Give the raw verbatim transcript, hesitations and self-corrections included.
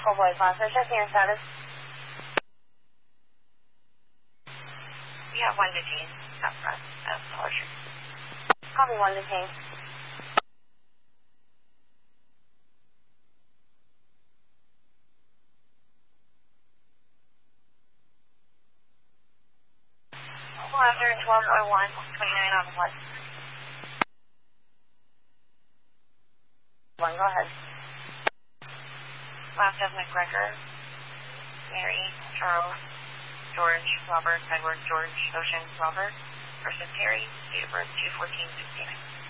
Cowboy Plaza, checking in status. We have one detained up front of the orchard. Copy, one detained. After twelve oh one, twenty-nine on what? One, go ahead. Last of McGregor, Mary, Charles, George, Robert, Edward, George, Ocean, Robert, versus Terry, date of birth two fourteen sixty-nine.